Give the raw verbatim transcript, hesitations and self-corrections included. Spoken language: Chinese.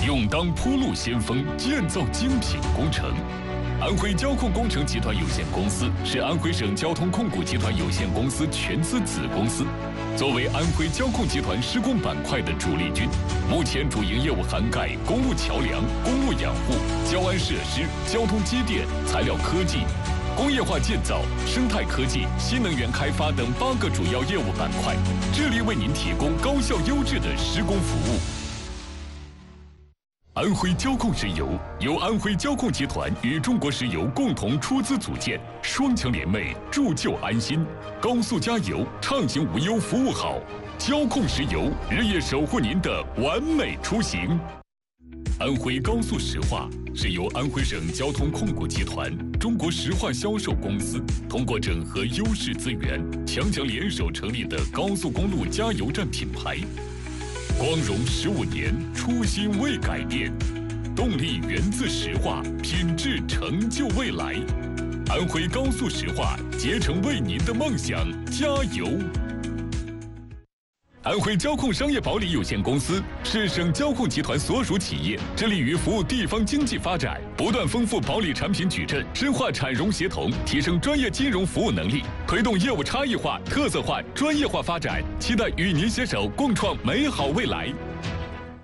勇当铺路先锋，建造精品工程。安徽交控工程集团有限公司是安徽省交通控股集团有限公司全资子公司，作为安徽交控集团施工板块的主力军，目前主营业务涵盖公路桥梁、公路养护、交安设施、交通机电、材料科技、工业化建造、生态科技、新能源开发等八个主要业务板块，致力为您提供高效优质的施工服务。安徽交控石油由安徽交控集团与中国石油共同出资组建，双强联袂，铸就安心。高速加油，畅行无忧，服务好。交控石油日夜守护您的完美出行。安徽高速石化是由安徽省交通控股集团、中国石化销售公司通过整合优势资源，强强联手成立的高速公路加油站品牌。光荣十五年，初心未改变，动力源自石化，品质成就未来。安徽高速石化，竭诚为您的梦想加油。安徽交控商业保理有限公司是省交控集团所属企业，致力于服务地方经济发展，不断丰富保理产品矩阵，深化产融协同，提升专业金融服务能力，推动业务差异化、特色化、专业化发展，期待与您携手共创美好未来。